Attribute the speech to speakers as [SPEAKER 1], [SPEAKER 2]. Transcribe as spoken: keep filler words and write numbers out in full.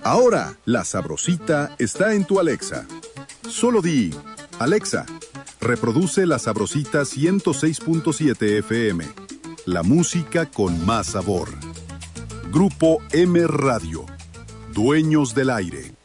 [SPEAKER 1] Ahora, La Sabrosita está en tu Alexa. Solo di, Alexa, reproduce La Sabrosita ciento seis punto siete F M. La música con más sabor. Grupo M Radio. Dueños del aire.